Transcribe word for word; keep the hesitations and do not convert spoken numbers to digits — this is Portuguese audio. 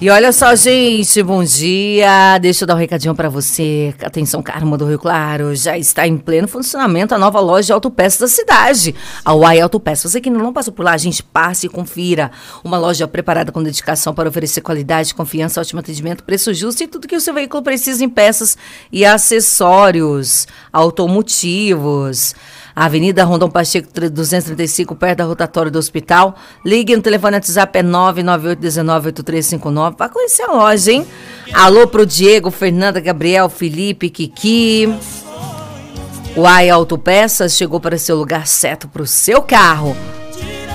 E olha só, gente, bom dia. Deixa eu dar um recadinho pra você. Atenção, Carmo do Rio Claro. Já está em pleno funcionamento a nova loja de autopeças da cidade, a Uai Autopeças. Você que ainda não passou por lá, a gente passe e confira. Uma loja preparada com dedicação para oferecer qualidade, confiança, ótimo atendimento, preço justo e tudo que o seu veículo precisa em peças e acessórios automotivos. Avenida Rondon Pacheco duzentos e trinta e cinco, perto da rotatória do hospital. Ligue no telefone WhatsApp, é nove nove oito um nove oito três cinco nove. Vai conhecer a loja, hein? Alô pro Diego, Fernanda, Gabriel, Felipe, Kiki. Uai Autopeças chegou para seu lugar certo para o seu carro.